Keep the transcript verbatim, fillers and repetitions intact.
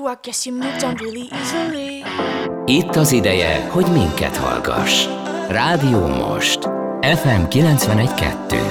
I guess you moved on really easily. Itt az ideje, hogy minket hallgass. Rádió Most. ef em kilencvenegy kettő.